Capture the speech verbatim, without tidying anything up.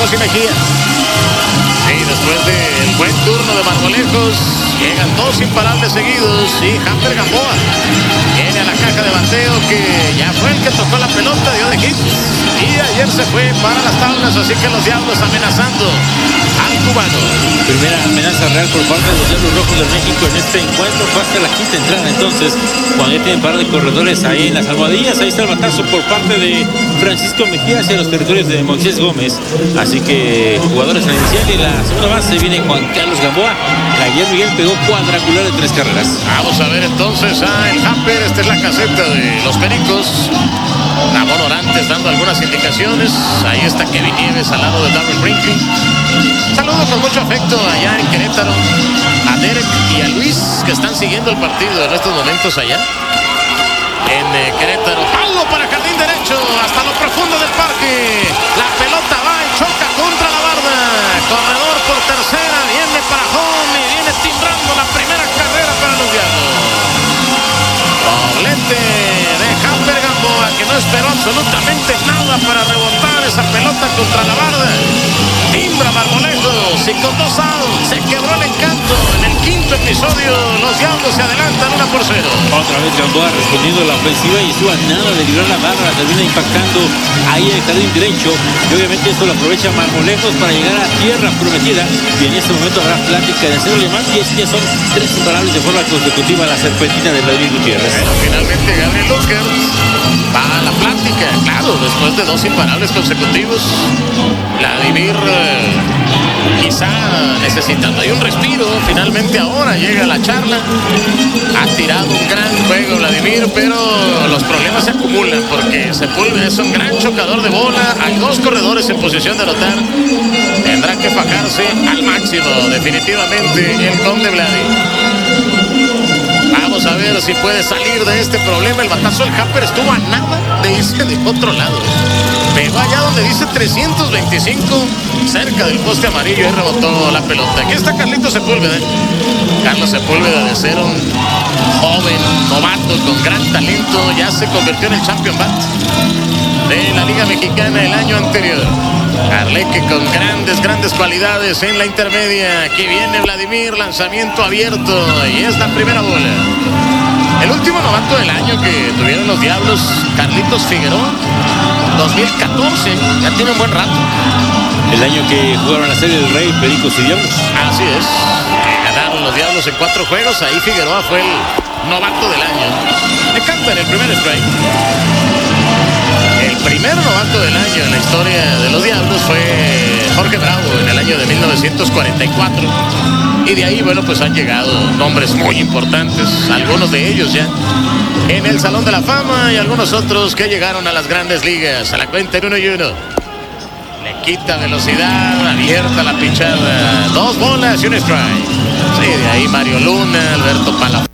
Marmolejos y Mejía. Sí, después del buen turno de Marmolejos, llegan dos imparables seguidos y Hamper Gamboa viene a la caja de bateo, que ya fue el que tocó la pelota, dio de hit y ayer se fue para las tablas, así que los Diablos amenazando al cubano. Primera amenaza real por parte de los Diablos Rojos de México en este encuentro, fue hasta la quinta entrada. Entonces, cuando ya tienen par de corredores ahí en las almohadillas, ahí está el batazo por parte de Francisco Mejía hacia los territorios de Moisés Gómez. Así que jugadores al inicial, y la segunda base viene Juan Carlos Gamboa. Ayer Miguel pegó cuadrangular de tres carreras. Vamos a ver entonces a el Hamper. Esta es la caseta de los Pericos. Ramón Orantes dando algunas indicaciones. Ahí está Kevin Nieves al lado de Darryl Brinkley. Saludo con mucho afecto allá en Querétaro a Derek y a Luis, que están siguiendo el partido en estos momentos allá en eh, Querétaro. Palo para jardín derecho hasta lo profundo del parque. La pelota va y choca contra la barda. Corredor por tercera, viene para home y viene timbrando la primera carrera para los Diablos. Doblete de Hamper Gamboa, que no esperó absolutamente nada para rebotar esa pelota contra la barda. Timbra Marmolejos y con dos outs se quebró el encanto. En el quinto episodio los Diablos se adelantan una por cero. Otra vez Gamboa respondiendo a la ofensiva y estuvo a nada de librar la barra, termina impactando ahí el jardín derecho, y obviamente esto lo aprovecha Marmolejos para llegar a tierra prometida, y en este momento habrá plática de hacerle más, y es que son tres imparables de forma consecutiva la serpentina de Vladimir Gutiérrez. Bueno, finalmente Gabriel Luker va a la plática, claro, después de dos imparables consecutivos. Vladimir eh, quizá necesitando ahí un respiro, finalmente ahora llega la charla. Ha tirado un gran juego Vladimir, pero los problemas se acumulan porque Sepúlveda es un gran chocador de bola. Hay dos corredores en posición de anotar. Tendrá que fajarse al máximo definitivamente el Conde Vladi. Vamos a ver si puede salir de este problema. El batazo del Hamper estuvo a nada de irse de otro lado. Pegó allá donde dice trescientos veinticinco, cerca del poste amarillo, y rebotó la pelota. Aquí está Carlitos Sepúlveda. Carlos Sepúlveda, de ser un joven novato con gran talento, ya se convirtió en el champion bat de la Liga Mexicana el año anterior. Arleque con grandes, grandes cualidades en la intermedia. Aquí viene Vladimir, lanzamiento abierto, y es la primera bola. El último novato del año que tuvieron los Diablos, Carlitos Figueroa, dos mil catorce, ya tiene un buen rato. El año que jugaron la Serie del Rey, Pericos y Diablos. Así es, ganaron los Diablos en cuatro juegos, ahí Figueroa fue el novato del año. Le cantan el primer strike. El primer novato del año en la historia de los Diablos fue Jorge Bravo en el año de mil novecientos cuarenta y cuatro. Y de ahí, bueno, pues han llegado nombres muy importantes, algunos de ellos ya en el Salón de la Fama, y algunos otros que llegaron a las grandes ligas. A la cuenta en uno y uno. Le quita velocidad, abierta la pichada. Dos bolas y un strike. Sí, de ahí Mario Luna, Alberto Palafón.